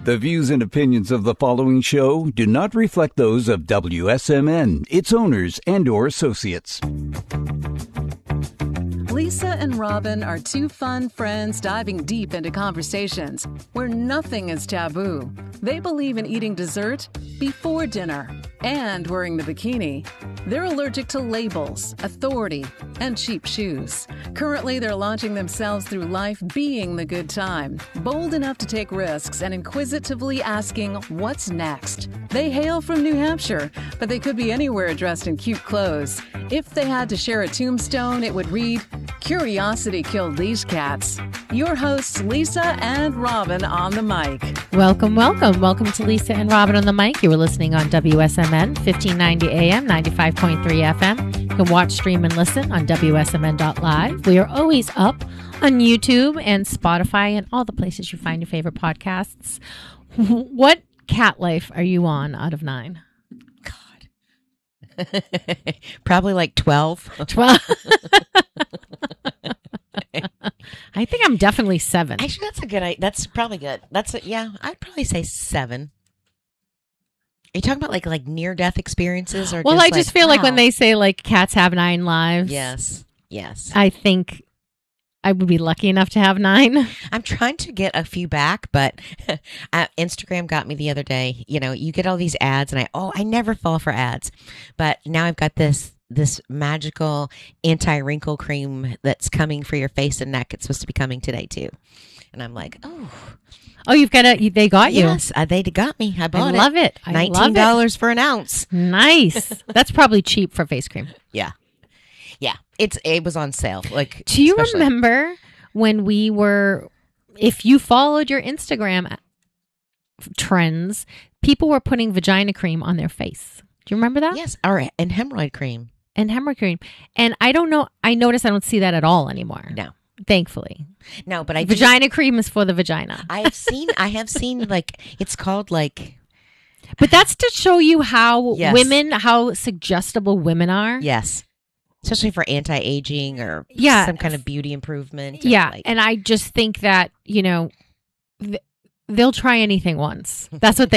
The views and opinions of the following show do not reflect those of WSMN, its owners, and/or associates. Lisa and Robin are two fun friends diving deep into conversations where nothing is taboo. They believe in eating dessert before dinner and wearing the bikini. They're allergic to labels, authority, and cheap shoes. Currently, they're launching themselves through life being the good time, bold enough to take risks and inquisitively asking, what's next? They hail from New Hampshire, but they could be anywhere dressed in cute clothes. If they had to share a tombstone, it would read, "Curiosity killed these cats." Your hosts, Lisa and Robin on the mic. Welcome, welcome. Welcome to Lisa and Robin on the mic. You were listening on WSMN, 1590 AM, 95.3 FM. You can watch, stream, and listen on WSMN.live. We are always up on YouTube and Spotify and all the places you find your favorite podcasts. What cat life are you on out of 9? God. Probably like 12. 12. I think I'm definitely 7. Actually, that's a good. That's probably good. I'd probably say 7. Are you talking about like near death experiences, or well, I just feel like when wow. they say like cats have 9 lives. Yes. I think I would be lucky enough to have 9. I'm trying to get a few back, but Instagram got me the other day. You know, you get all these ads, and I never fall for ads, but now I've got this magical anti-wrinkle cream that's coming for your face and neck. It's supposed to be coming today too, and I'm like, you've got they got you. Yes, they got me. I bought it. I love it. $19 for an ounce. Nice. That's probably cheap for face cream. Yeah. It was on sale. Like, do you remember when if you followed your Instagram trends, people were putting vagina cream on their face? Do you remember that? Yes, and hemorrhoid cream. And hemorrhoid cream. And I don't know. I noticed I don't see that at all anymore. No. Thankfully. No, but vagina cream is for the vagina. I have seen like, it's called like. But that's to show you how Yes. how suggestible women are. Yes. Especially for anti-aging or some kind of beauty improvement. Yeah. And I just think that, they'll try anything once. That's what